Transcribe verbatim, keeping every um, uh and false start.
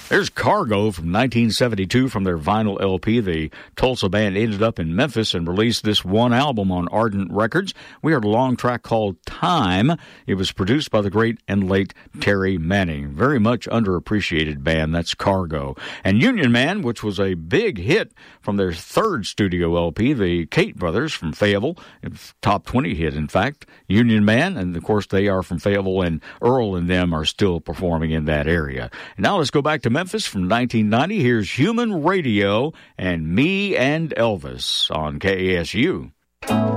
There's Cargo from nineteen seventy-two from their vinyl L P. The Tulsa band ended up in Memphis and released this one album on Ardent Records. We heard a long track called Time. It was produced by the great and late Terry Manning. Very much underappreciated band. That's Cargo. And Union Man, which was a big hit from their third studio L P, the Kate Brothers from Fayetteville. Top twenty hit, in fact. Union Man, and of course they are from Fayetteville, and Earl and them are still performing in that area. And now let's go back to Memphis from nineteen ninety. Here's Human Radio and Me and Elvis on K A S U.